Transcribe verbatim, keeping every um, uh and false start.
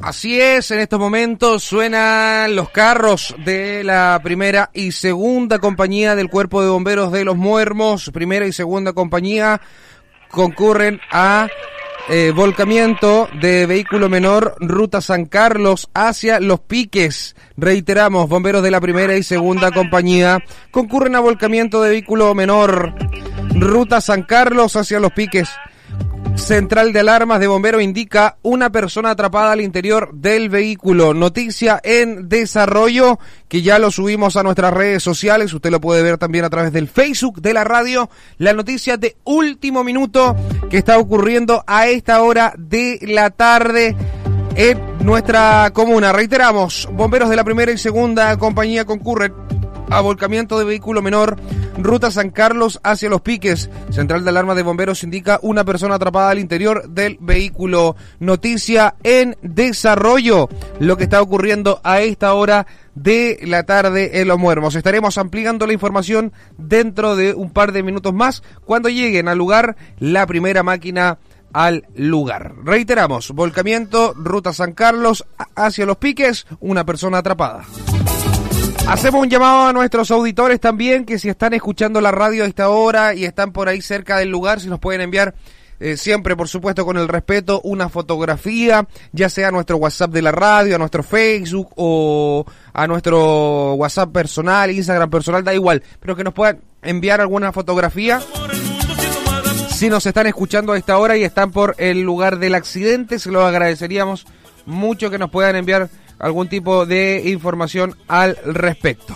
Así es, en estos momentos suenan los carros de la primera y segunda compañía del Cuerpo de Bomberos de Los Muermos. Primera y segunda compañía concurren a eh, volcamiento de vehículo menor, ruta San Carlos hacia Los Piques. Reiteramos, bomberos de la primera y segunda compañía concurren a volcamiento de vehículo menor, ruta San Carlos hacia Los Piques. Central de alarmas de bombero indica una persona atrapada al interior del vehículo. Noticia en desarrollo que ya lo subimos a nuestras redes sociales. Usted lo puede ver también a través del Facebook de la radio. La noticia de último minuto que está ocurriendo a esta hora de la tarde en nuestra comuna. Reiteramos, bomberos de la primera y segunda compañía concurren a volcamiento de vehículo menor, ruta San Carlos hacia Los Piques. Central de alarma de bomberos indica una persona atrapada al interior del vehículo. Noticia en desarrollo, lo que está ocurriendo a esta hora de la tarde en Los Muermos. Estaremos ampliando la información dentro de un par de minutos más cuando lleguen al lugar la primera máquina al lugar. Reiteramos, volcamiento, ruta San Carlos hacia Los Piques, una persona atrapada. Hacemos un llamado a nuestros auditores también, que si están escuchando la radio a esta hora y están por ahí cerca del lugar, si nos pueden enviar, eh, siempre por supuesto con el respeto, una fotografía, ya sea a nuestro WhatsApp de la radio, a nuestro Facebook o a nuestro WhatsApp personal, Instagram personal, da igual, pero que nos puedan enviar alguna fotografía. Si nos están escuchando a esta hora y están por el lugar del accidente, se lo agradeceríamos mucho que nos puedan enviar algún tipo de información al respecto.